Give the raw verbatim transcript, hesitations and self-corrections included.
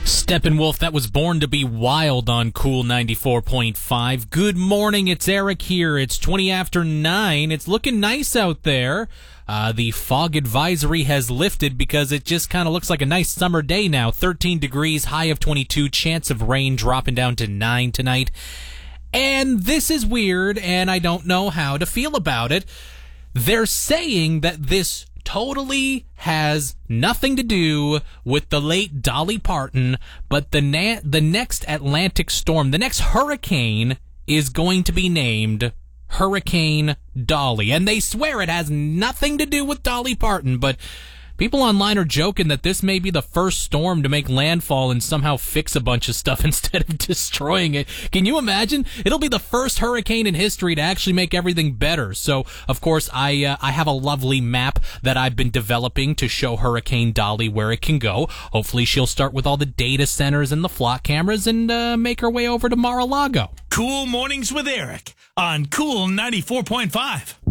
Steppenwolf, that was Born to be Wild on Cool ninety-four point five. Good morning, it's Eric here. It's twenty after nine. It's looking nice out there. Uh, the fog advisory has lifted because it just kind of looks like a nice summer day now. thirteen degrees, high of twenty-two, chance of rain dropping down to nine tonight. And this is weird, and I don't know how to feel about it. They're saying that this totally has nothing to do with the late Dolly Parton, but the na- the next Atlantic storm, the next hurricane, is going to be named Hurricane Dolly. And they swear it has nothing to do with Dolly Parton, but people online are joking that this may be the first storm to make landfall and somehow fix a bunch of stuff instead of destroying it. Can you imagine? It'll be the first hurricane in history to actually make everything better. So, of course, I uh, I have a lovely map that I've been developing to show Hurricane Dolly where it can go. Hopefully she'll start with all the data centers and the flock cameras and uh, make her way over to Mar-a-Lago. Cool Mornings with Eric on Cool ninety-four point five.